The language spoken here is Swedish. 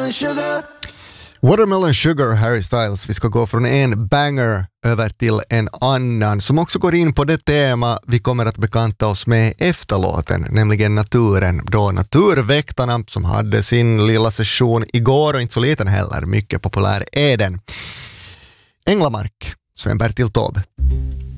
Watermelon Sugar, Harry Styles. Vi ska gå från en banger över till en annan som också går in på det tema vi kommer att bekanta oss med efter låten, nämligen naturen. Då Naturväktarna som hade sin lilla session igår och inte så liten heller, mycket populär är den. Änglamark, Sven-Bertil Taube.